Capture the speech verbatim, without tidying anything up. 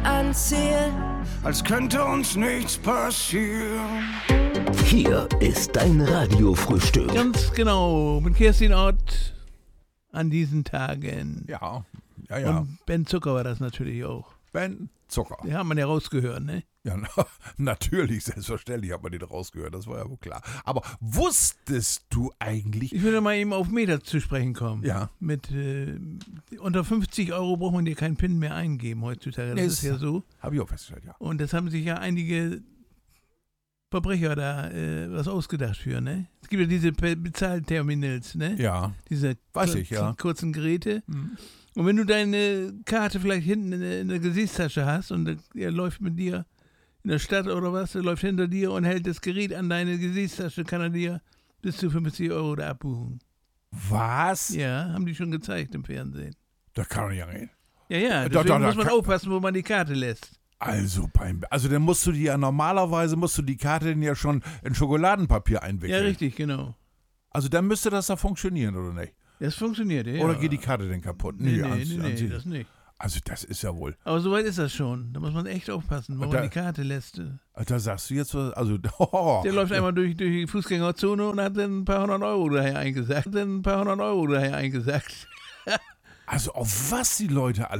ans Ziel. Als könnte uns nichts passieren. Hier ist dein Radiofrühstück. Ganz genau, mit Kerstin Ott an diesen Tagen. Ja, ja, ja. Und Ben Zucker war das natürlich auch. Ben Zucker. Den haben wir ja rausgehört, ne? Ja, na, natürlich, selbstverständlich hat man den rausgehört, das war ja wohl klar. Aber wusstest du eigentlich... Ich würde mal eben auf Meter zu sprechen kommen. Ja. Mit äh, unter fünfzig Euro braucht man dir keinen PIN mehr eingeben heutzutage. Das Nee, ist ja so. Habe ich auch festgestellt, ja. Und das haben sich ja einige Verbrecher da äh, was ausgedacht für, ne? Es gibt ja diese Be- Bezahlterminals, ne? Ja, Diese weiß kur- ich, ja. kurzen Geräte. Mhm. Und wenn du deine Karte vielleicht hinten in der, in der Gesichtstasche hast und er läuft mit dir in der Stadt oder was, er läuft hinter dir und hält das Gerät an deine Gesichtstasche, kann er dir bis zu fünfzig Euro da abbuchen. Was? Ja, haben die schon gezeigt im Fernsehen. Das kann doch nicht angehen. Ja, ja, Da- deswegen da- da muss man kann- aufpassen, wo man die Karte lässt. Also beim, also dann musst du die ja normalerweise, musst du die Karte denn ja schon in Schokoladenpapier einwickeln. Ja, richtig, genau. Also dann müsste das da funktionieren, oder nicht? Das funktioniert, ja. Oder geht die Karte denn kaputt? Nee, nee, an- nee, an nee, sich- das nicht. Also das ist ja wohl. Aber soweit ist das schon. Da muss man echt aufpassen, wo Und man da- die Karte lässt. Da sagst du jetzt was, also oh, Der läuft einmal durch, durch die Fußgängerzone und hat dann ein paar hundert Euro daher eingesackt. Dann ein paar hundert Euro daher eingesackt. also auf was die Leute alle